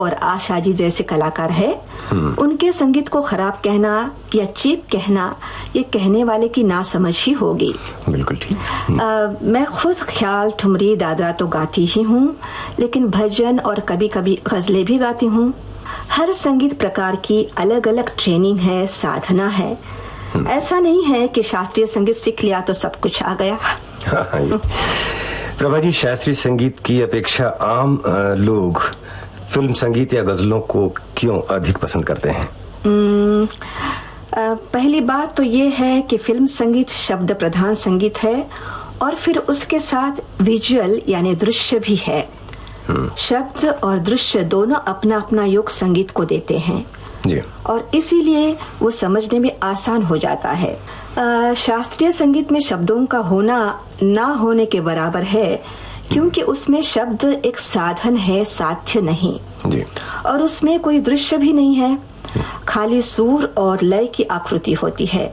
और आशा जी जैसे कलाकार है, उनके संगीत को खराब कहना या चीप कहना ये कहने वाले की नासमझ ही होगी। बिल्कुल ठीक। मैं खुद ख्याल, ठुमरी, दादरा तो गाती ही हूँ, लेकिन भजन और कभी कभी गजलें भी गाती हूँ। हर संगीत प्रकार की अलग अलग ट्रेनिंग है, साधना है। ऐसा नहीं है कि शास्त्रीय संगीत सीख लिया तो सब कुछ आ गया। प्रभा जी, शास्त्रीय संगीत की अपेक्षा आम लोग फिल्म संगीत या गजलों को क्यों अधिक पसंद करते हैं? पहली बात तो ये है कि फिल्म संगीत शब्द प्रधान संगीत है और फिर उसके साथ विजुअल यानी दृश्य भी है। शब्द और दृश्य दोनों अपना अपना योग संगीत को देते हैं जी। और इसीलिए वो समझने में आसान हो जाता है। शास्त्रीय संगीत में शब्दों का होना ना होने के बराबर है, क्योंकि उसमें शब्द एक साधन है, साध्य नहीं जी। और उसमें कोई दृश्य भी नहीं है, खाली सुर और लय की आकृति होती है।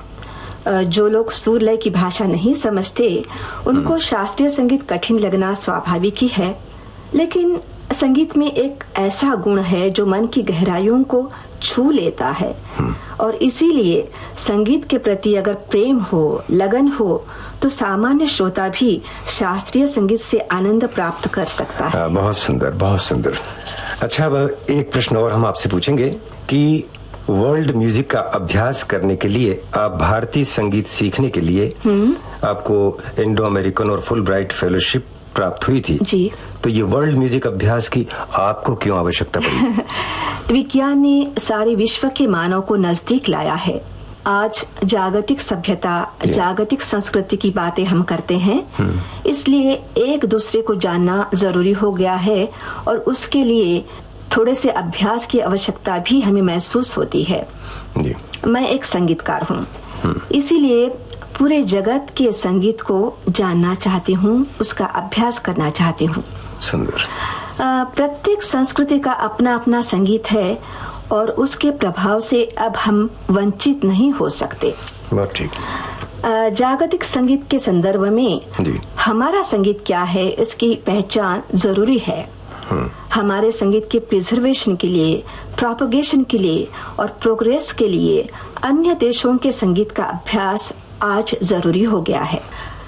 जो लोग सुर लय की भाषा नहीं समझते, उनको शास्त्रीय संगीत कठिन लगना स्वाभाविक ही है। लेकिन संगीत में एक ऐसा गुण है जो मन की गहराइयों को छू लेता है और इसीलिए संगीत के प्रति अगर प्रेम हो, लगन हो, तो सामान्य श्रोता भी शास्त्रीय संगीत से आनंद प्राप्त कर सकता है। बहुत सुंदर, बहुत सुंदर। अच्छा, एक प्रश्न और हम आपसे पूछेंगे कि वर्ल्ड म्यूजिक का अभ्यास करने के लिए आप भारतीय संगीत सीखने के लिए आपको इंडो अमेरिकन और फुल ब्राइट फेलोशिप प्राप्त हुई थी जी। तो ये वर्ल्ड म्यूजिक अभ्यास की आपको क्यों आवश्यकता पड़ी? विज्ञान ने सारे विश्व के मानव को नजदीक लाया है। आज जागतिक सभ्यता, जागतिक संस्कृति की बातें हम करते हैं, इसलिए एक दूसरे को जानना जरूरी हो गया है और उसके लिए थोड़े से अभ्यास की आवश्यकता भी हमें महसूस होती है जी। मैं एक संगीतकार हूँ, इसीलिए पूरे जगत के संगीत को जानना चाहती हूँ, उसका अभ्यास करना चाहती हूँ। सुंदर। प्रत्येक संस्कृति का अपना अपना संगीत है और उसके प्रभाव से अब हम वंचित नहीं हो सकते। बहुत ठीक। जागतिक संगीत के संदर्भ में जी। हमारा संगीत क्या है, इसकी पहचान जरूरी है। हमारे संगीत के प्रिजर्वेशन के लिए, प्रोपगेशन के लिए और प्रोग्रेस के लिए अन्य देशों के संगीत का अभ्यास आज जरूरी हो गया है।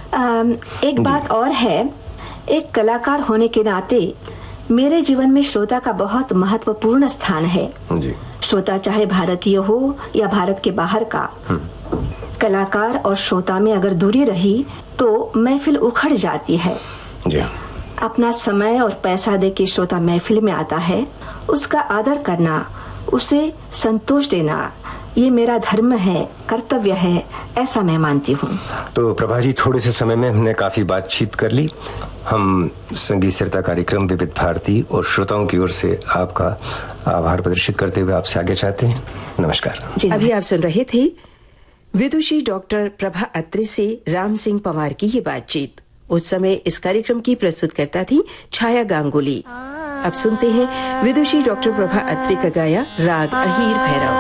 एक बात और है, एक कलाकार होने के नाते मेरे जीवन में श्रोता का बहुत महत्वपूर्ण स्थान है जी। श्रोता चाहे भारतीय हो या भारत के बाहर का। कलाकार और श्रोता में अगर दूरी रही तो महफिल उखड़ जाती है जी। अपना समय और पैसा दे के श्रोता महफिल में आता है, उसका आदर करना, उसे संतोष देना, ये मेरा धर्म है, कर्तव्य है, ऐसा मैं मानती हूँ। तो प्रभा जी, थोड़े से समय में हमने काफी बातचीत कर ली। हम संगीत सरिता कार्यक्रम विविध भारती और श्रोताओं की ओर से आपका आभार प्रदर्शित करते हुए आपसे आगे चाहते हैं। नमस्कार। अभी आप सुन रहे थे विदुषी डॉक्टर प्रभा अत्रे से राम सिंह पंवार की ये बातचीत। उस समय इस कार्यक्रम की प्रस्तुतकर्ता थी छाया गांगुली। अब सुनते हैं विदुषी डॉक्टर प्रभा अत्रे का गाया राग अहीर भैरव।